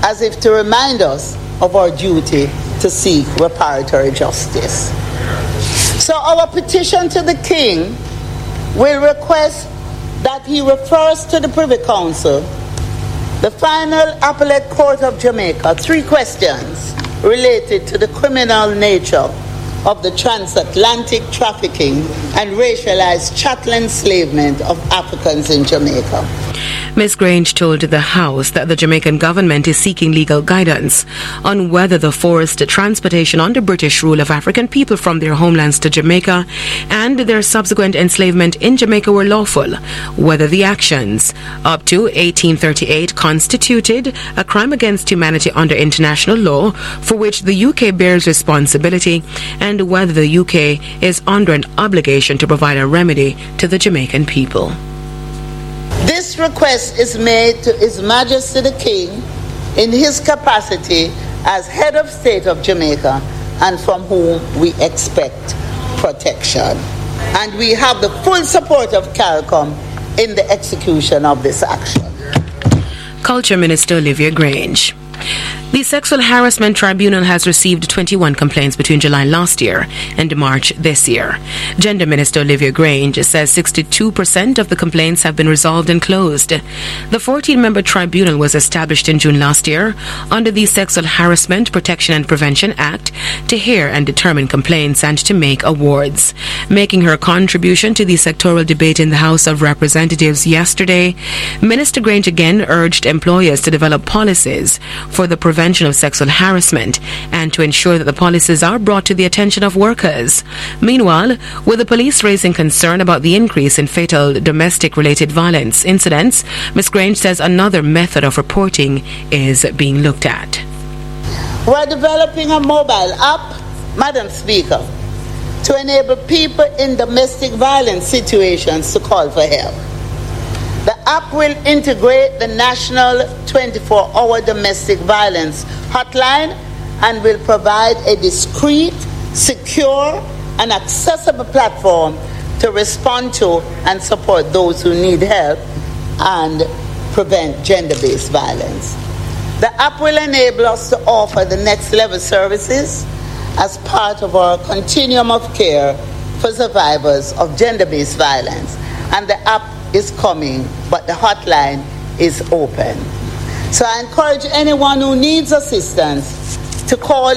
as if to remind us of our duty to seek reparatory justice. So our petition to the King will request that he refers to the Privy Council, the final appellate court of Jamaica, 3 questions related to the criminal nature of the transatlantic trafficking and racialized chattel enslavement of Africans in Jamaica. Ms. Grange told the House that the Jamaican government is seeking legal guidance on whether the forced transportation under British rule of African people from their homelands to Jamaica and their subsequent enslavement in Jamaica were lawful, whether the actions up to 1838 constituted a crime against humanity under international law for which the UK bears responsibility, and whether the UK is under an obligation to provide a remedy to the Jamaican people. This request is made to His Majesty the King in his capacity as head of state of Jamaica and from whom we expect protection. And we have the full support of CARICOM in the execution of this action. Culture Minister Olivia Grange. The Sexual Harassment Tribunal has received 21 complaints between July last year and March this year. Gender Minister Olivia Grange says 62% of the complaints have been resolved and closed. The 14-member tribunal was established in June last year under the Sexual Harassment Protection and Prevention Act to hear and determine complaints and to make awards. Making her contribution to the sectoral debate in the House of Representatives yesterday, Minister Grange again urged employers to develop policies for the prevention of sexual harassment and to ensure that the policies are brought to the attention of workers. Meanwhile, with the police raising concern about the increase in fatal domestic-related violence incidents, Ms. Grange says another method of reporting is being looked at. We're developing a mobile app, Madam Speaker, to enable people in domestic violence situations to call for help. The app will integrate the National 24-Hour Domestic Violence Hotline and will provide a discreet, secure, and accessible platform to respond to and support those who need help and prevent gender-based violence. The app will enable us to offer the next level services as part of our continuum of care for survivors of gender-based violence. And the app is coming, but the hotline is open. So I encourage anyone who needs assistance to call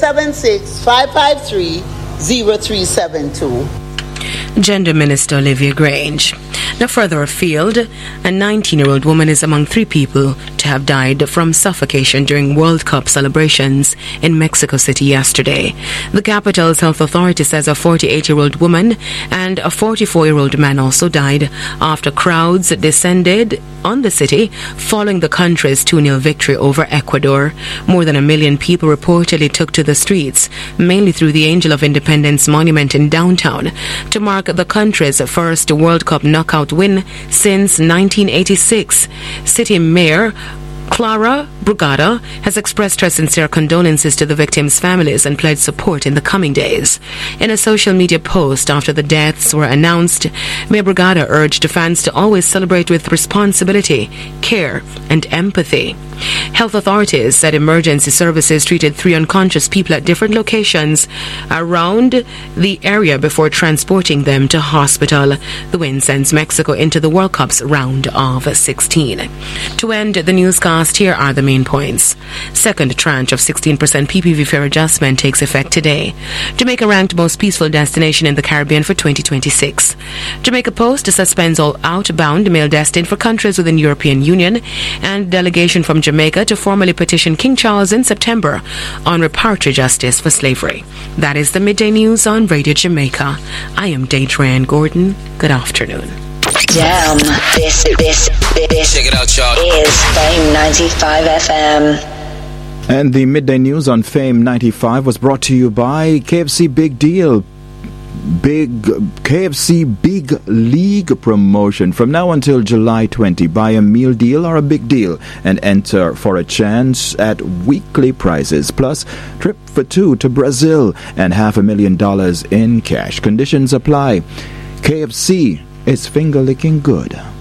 876-553-0372. Gender Minister Olivia Grange. Now further afield, a 19-year-old woman is among 3 people to have died from suffocation during World Cup celebrations in Mexico City yesterday. The capital's health authority says a 48-year-old woman and a 44-year-old man also died after crowds descended on the city following the country's 2-0 victory over Ecuador. More than 1 million people reportedly took to the streets, mainly through the Angel of Independence Monument in downtown, to mark the country's first World Cup knockout win since 1986. City Mayor Clara Brugada has expressed her sincere condolences to the victims' families and pledged support in the coming days. In a social media post after the deaths were announced, Mayor Brugada urged fans to always celebrate with responsibility, care, and empathy. Health authorities said emergency services treated 3 unconscious people at different locations around the area before transporting them to hospital. The win sends Mexico into the World Cup's round of 16. To end the newscast, here are the main points. Second tranche of 16% PPV fare adjustment takes effect today. Jamaica ranked most peaceful destination in the Caribbean for 2026. Jamaica Post suspends all outbound mail destined for countries within European Union, and delegation from Jamaica to formally petition King Charles in September on reparatory justice for slavery. That is the midday news on Radio Jamaica. I am Deidre Gordon. Good afternoon. Damn, this check it out, y'all. Is Fame 95 FM. And the midday news on Fame 95 was brought to you by KFC Big Deal. KFC Big League promotion from now until July 20. Buy a meal deal or a big deal and enter for a chance at weekly prizes, plus trip for 2 to Brazil and $500,000 in cash. Conditions apply. KFC is finger licking good.